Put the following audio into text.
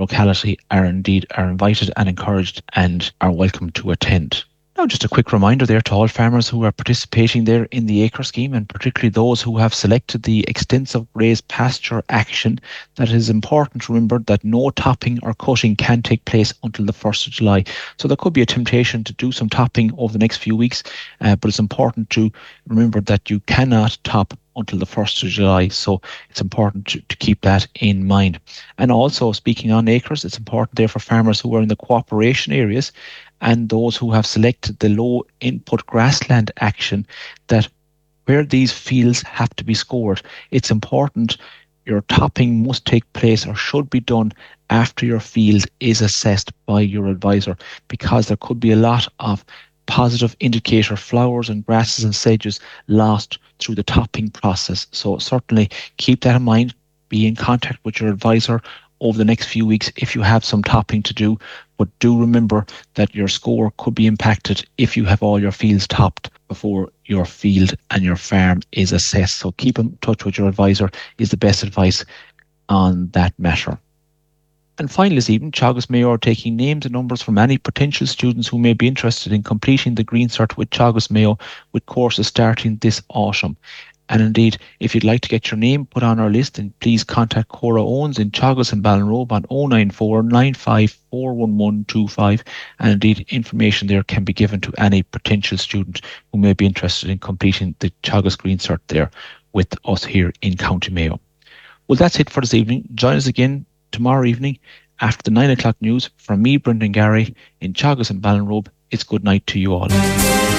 locality are invited and encouraged and are welcome to attend. Now, just a quick reminder there to all farmers who are participating there in the acre scheme, and particularly those who have selected the extensive raised pasture action, that it is important to remember that no topping or cutting can take place until the 1st of July. So there could be a temptation to do some topping over the next few weeks, but it's important to remember that you cannot top until the 1st of July. So it's important to keep that in mind. And also, speaking on acres, it's important there for farmers who are in the cooperation areas and those who have selected the low input grassland action, that where these fields have to be scored, it's important your topping must take place or should be done after your field is assessed by your advisor, because there could be a lot of positive indicator flowers and grasses and sedges lost through the topping process. So certainly keep that in mind. Be in contact with your advisor over the next few weeks if you have some topping to do, but do remember that your score could be impacted if you have all your fields topped before your field and your farm is assessed. So keep in touch with your advisor is the best advice on that matter. And finally this evening, Teagasc Mayo are taking names and numbers from any potential students who may be interested in completing the Green Cert with Teagasc Mayo, with courses starting this autumn. And indeed, if you'd like to get your name put on our list, then please contact Cora Owens in Teagasc and Ballinrobe on 094 95 41125. And indeed, information there can be given to any potential student who may be interested in completing the Teagasc Green Cert there with us here in County Mayo. Well, that's it for this evening. Join us again tomorrow evening after the 9 o'clock news. From me, Brendan Gary, in Teagasc and Ballinrobe, it's good night to you all.